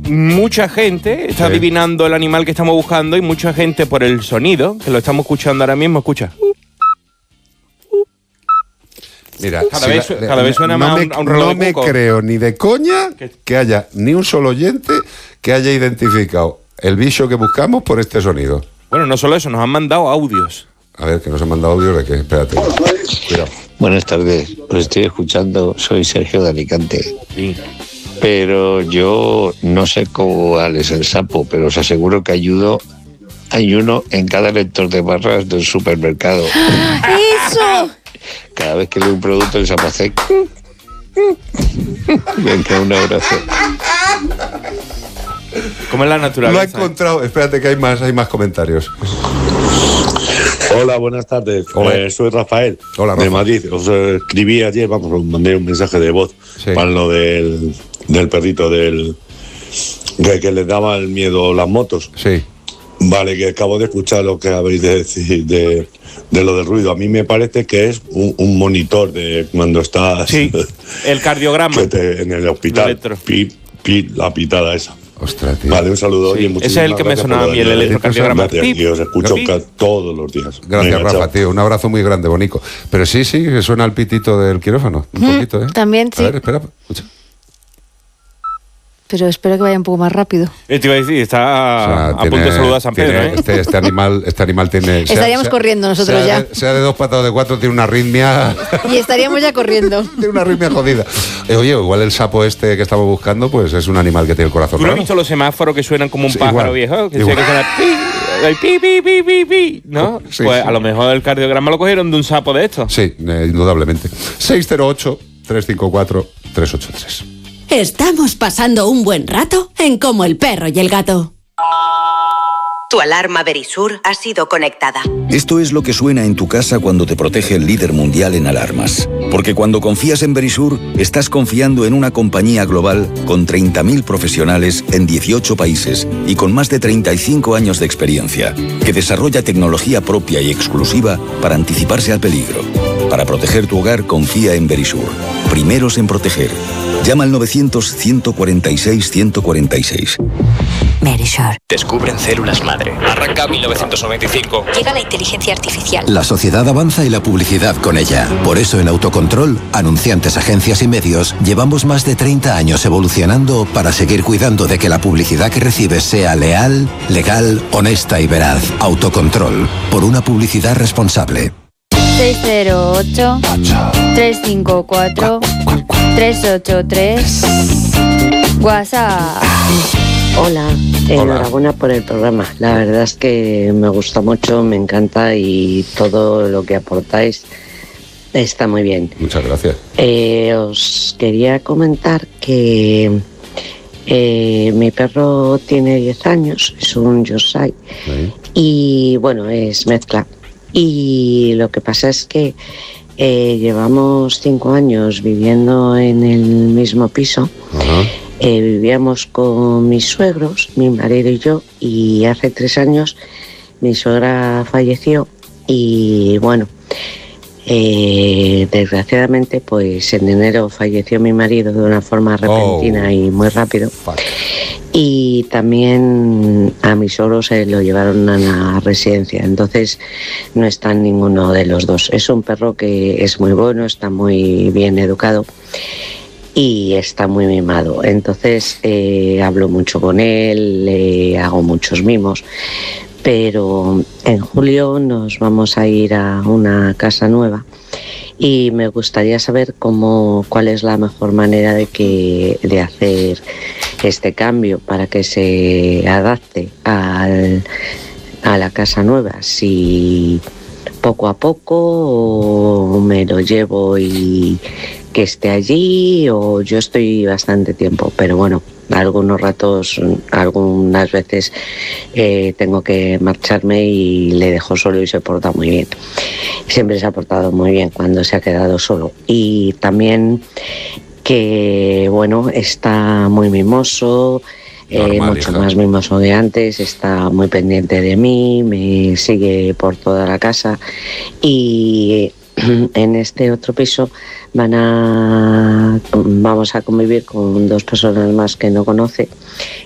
mucha gente está adivinando el animal que estamos buscando y mucha gente por el sonido, que lo estamos escuchando ahora mismo, escucha. Mira, cada vez suena más a un reloj no me creo ni de coña que haya ni un solo oyente que haya identificado el bicho que buscamos por este sonido. Bueno, no solo eso, nos han mandado audios. A ver, que nos han mandado audios de qué, espérate. Cuidado. Buenas tardes, os estoy escuchando, soy Sergio de Alicante. Sí. Pero yo no sé cuál es el sapo, pero os aseguro que hay uno en cada lector de barras del supermercado. ¡Eso! Cada vez que leo un producto el sapo hace... Venga, un abrazo. ¿Cómo es la naturaleza? Lo he encontrado, espérate que hay más comentarios. Hola, buenas tardes. Soy Rafael. Hola, de Madrid. Os escribí ayer, os mandé un mensaje de voz para lo del perrito que le daba el miedo las motos. Sí. Vale, que acabo de escuchar lo que habéis de decir de lo del ruido. A mí me parece que es un monitor de cuando estás... Sí, el cardiograma. en el hospital. La pitada esa. Ostras, tío. Vale, un saludo. Sí. Oye, ese es el que me sonaba a mí, el electrocardiograma. Gracias, tío, os escucho todos los días. Gracias, venga, Rafa, chao. tío. Un abrazo muy grande, Bonico. Pero sí, que suena el pitito del quirófano. Un poquito, ¿eh? También, sí. A ver, espera, escucha. Pero espero que vaya un poco más rápido. Te iba a decir, está a punto de saludar a San Pedro, ¿eh? Este animal tiene... Estaríamos corriendo nosotros ya. Sea de 2 patas o de 4, tiene una arritmia... Y estaríamos ya corriendo. Tiene una arritmia jodida. Oye, igual el sapo este que estamos buscando, pues es un animal que tiene el corazón ¿Tú no has raro. visto los semáforos que suenan como un pájaro igual, viejo? Que igual. suena pi, ¿no? Sí, pues sí. a lo mejor el cardiograma lo cogieron de un sapo de estos. Sí, indudablemente. 608-354-383. Estamos pasando un buen rato en Como el perro y el gato. Tu alarma Verisur ha sido conectada. Esto es lo que suena en tu casa cuando te protege el líder mundial en alarmas. Porque cuando confías en Verisur, estás confiando en una compañía global con 30.000 profesionales en 18 países y con más de 35 años de experiencia, que desarrolla tecnología propia y exclusiva para anticiparse al peligro. Para proteger tu hogar, confía en Verisur. Primeros en proteger. Llama al 900-146-146. Verisur. Descubren células madre. Arranca 1995. Llega la inteligencia artificial. La sociedad avanza y la publicidad con ella. Por eso en Autocontrol, anunciantes, agencias y medios, llevamos más de 30 años evolucionando para seguir cuidando de que la publicidad que recibes sea leal, legal, honesta y veraz. Autocontrol. Por una publicidad responsable. 608-354-383. WhatsApp. Hola, enhorabuena por el programa. La verdad es que me gusta mucho, me encanta y todo lo que aportáis está muy bien. Muchas gracias. Os quería comentar que mi perro tiene 10 años, es un Yorkshire y bueno, es mezcla. Y lo que pasa es que llevamos 5 años viviendo en el mismo piso. Vivíamos con mis suegros, mi marido y yo, y hace 3 años mi suegra falleció y bueno, desgraciadamente pues en enero falleció mi marido de una forma repentina y muy rápido. Y también a mis suegros se lo llevaron a la residencia, entonces no está ninguno de los dos. Es un perro que es muy bueno, está muy bien educado y está muy mimado, entonces hablo mucho con él, le hago muchos mimos, pero en julio nos vamos a ir a una casa nueva y me gustaría saber cuál es la mejor manera de hacer este cambio para que se adapte a la casa nueva, si poco a poco o me lo llevo y que esté allí, o yo estoy bastante tiempo, pero bueno, algunos ratos, algunas veces tengo que marcharme y le dejo solo y se porta muy bien. Siempre se ha portado muy bien cuando se ha quedado solo. Y también que, bueno, está muy mimoso, mucho más mimoso que antes, está muy pendiente de mí, me sigue por toda la casa y en este otro piso vamos a convivir con 2 personas más que no conoce